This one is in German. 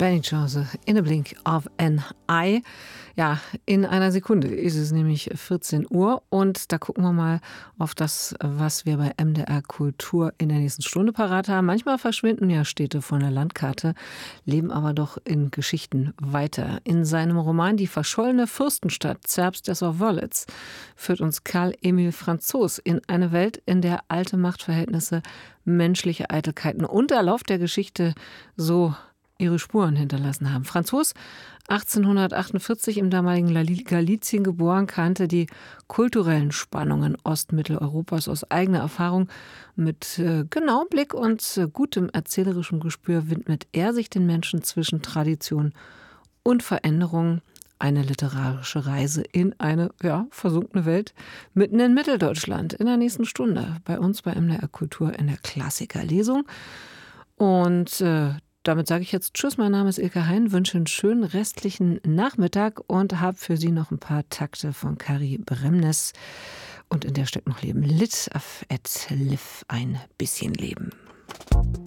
Benny Chance, in a blink of an eye. Ja, in einer Sekunde ist es nämlich 14 Uhr und da gucken wir mal auf das, was wir bei MDR Kultur in der nächsten Stunde parat haben. Manchmal verschwinden ja Städte von der Landkarte, leben aber doch in Geschichten weiter. In seinem Roman Die verschollene Fürstenstadt Zerbst des Wörlitz führt uns Karl-Emil Franzos in eine Welt, in der alte Machtverhältnisse, menschliche Eitelkeiten und der Lauf der Geschichte so ihre Spuren hinterlassen haben. Franzos, 1848 im damaligen Galizien geboren, kannte die kulturellen Spannungen Ostmitteleuropas aus eigener Erfahrung. Mit genauem Blick und gutem erzählerischem Gespür widmet er sich den Menschen zwischen Tradition und Veränderung. Eine literarische Reise in eine versunkene Welt mitten in Mitteldeutschland in der nächsten Stunde. Bei uns bei MDR Kultur in der Klassikerlesung. Und damit sage ich jetzt Tschüss, mein Name ist Ilka Hein, wünsche einen schönen restlichen Nachmittag und habe für Sie noch ein paar Takte von Kari Bremnes. Und in der steckt noch Leben. Lit auf et live, ein bisschen Leben.